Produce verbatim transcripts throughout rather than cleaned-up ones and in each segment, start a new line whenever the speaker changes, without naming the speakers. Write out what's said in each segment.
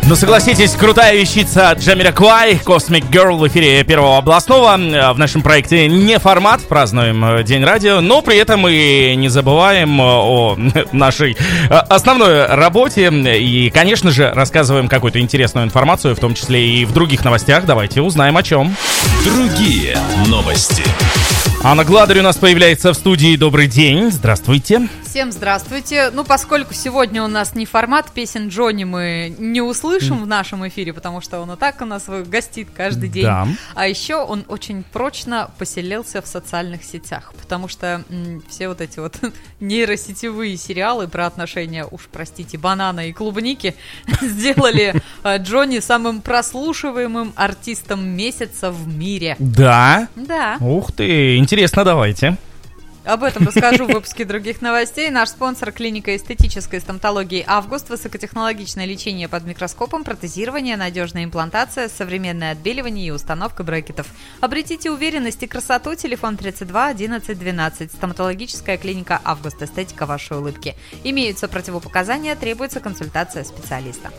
Ну, согласитесь, крутая вещица Джамироквай, Cosmic Girl в эфире Первого областного. В нашем проекте не формат, празднуем День радио, но при этом мы не забываем о нашей основной работе и, конечно же, рассказываем какую-то интересную информацию, в том числе и в других новостях. Давайте узнаем о чем.
Другие новости.
Анна Гладарь у нас появляется в студии. Добрый день, здравствуйте.
Всем здравствуйте. Ну, поскольку сегодня у нас не формат, песен Джонни мы не услышим mm. в нашем эфире, потому что он и так у нас гостит каждый день.
Да.
А еще он очень прочно поселился в социальных сетях, потому что м, все вот эти вот нейросетевые сериалы про отношения, уж простите, банана и клубники сделали Джонни самым прослушиваемым артистом месяца в мире.
Да?
Да.
Ух ты, интересно, давайте.
Об этом расскажу в выпуске других новостей. Наш спонсор — клиника эстетической стоматологии «Август». Высокотехнологичное лечение под микроскопом, протезирование, надежная имплантация, современное отбеливание и установка брекетов. Обретите уверенность и красоту. Телефон тридцать два одиннадцать двенадцать. Стоматологическая клиника «Август». Эстетика вашей улыбки. Имеются противопоказания, требуется консультация специалиста.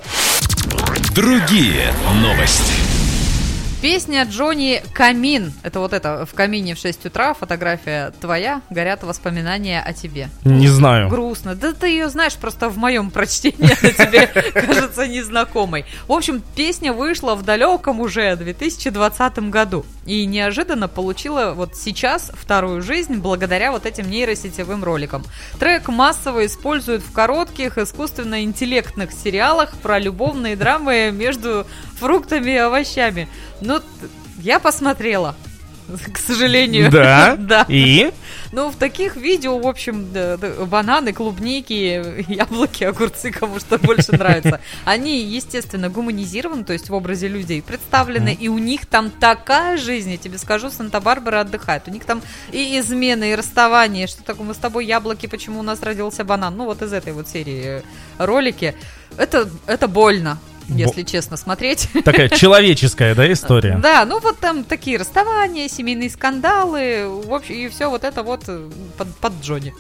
Другие новости.
Песня Джонни «Камин». Это вот это в камине в шесть утра, фотография твоя, горят воспоминания о тебе.
Не знаю.
Грустно. Да ты ее знаешь, просто в моем прочтении она тебе кажется незнакомой. В общем, песня вышла в далеком уже две тысячи двадцатом году. И неожиданно получила вот сейчас вторую жизнь благодаря вот этим нейросетевым роликам. Трек массово используют в коротких искусственно-интеллектных сериалах про любовные драмы между фруктами и овощами. Ну, я посмотрела, к сожалению.
Да?
Да.
И?
Ну, в таких видео, в общем, да, да, бананы, клубники, яблоки, огурцы, кому что больше нравится. Они, естественно, гуманизированы, то есть в образе людей представлены, и у них там такая жизнь, я тебе скажу, Санта-Барбара отдыхает. У них там и измены, и расставания, что такое, мы с тобой яблоки, почему у нас родился банан. Ну, вот из этой вот серии ролики. Это, это больно. Если честно смотреть.
Такая человеческая, да, история?
Да, ну вот там такие расставания, семейные скандалы, в общем, и все вот это вот под, под Джонни.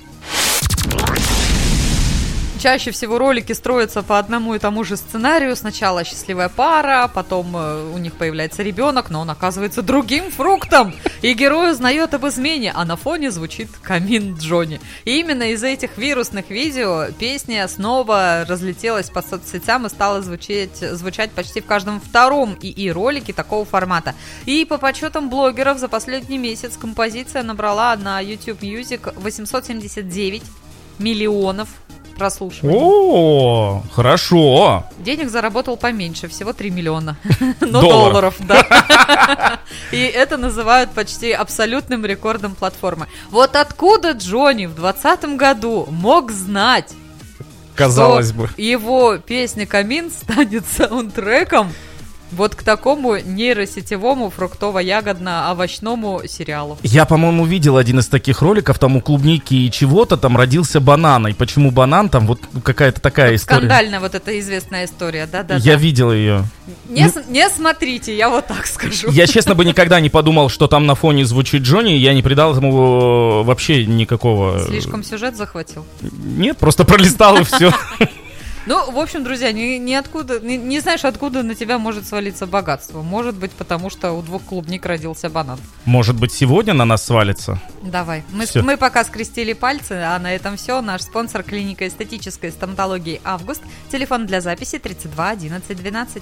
Чаще всего ролики строятся по одному и тому же сценарию. Сначала счастливая пара, потом у них появляется ребенок, но он оказывается другим фруктом. И герой узнает об измене, а на фоне звучит камин Джонни. И именно из-за этих вирусных видео песня снова разлетелась по соцсетям и стала звучать, звучать почти в каждом втором ИИ ролике такого формата. И по подсчетам блогеров за последний месяц композиция набрала на YouTube Music восемьсот семьдесят девять миллионов прослушиваний.
О, хорошо.
Денег заработал поменьше, всего три миллиона. Но долларов, да. И это называют почти абсолютным рекордом платформы. Вот откуда Джонни в двадцатом году мог знать,
казалось бы,
его песня «Камин» станет саундтреком вот к такому нейросетевому фруктово-ягодно-овощному сериалу.
Я, по-моему, видел один из таких роликов, там у клубники и чего-то там родился банан. И почему банан, там вот какая-то такая
вот
история.
Скандальная вот эта известная история, да-да-да.
Я видел ее.
Не, ну, не смотрите, я вот так скажу.
Я, честно, бы никогда не подумал, что там на фоне звучит Джонни. Я не придал ему вообще никакого...
Слишком сюжет захватил?
Нет, просто пролистал и все.
Ну, в общем, друзья, ни, ни откуда, ни, не знаешь, откуда на тебя может свалиться богатство. Может быть, потому что у двух клубник родился банан.
Может быть, сегодня на нас свалится?
Давай. Мы, мы пока скрестили пальцы, а на этом все. Наш спонсор — клиника эстетической стоматологии «Август». Телефон для записи тридцать два одиннадцать двенадцать.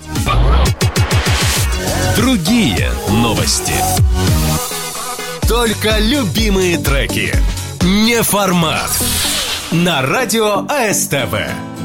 Другие новости. Только любимые треки. Не формат. На радио АСТВ.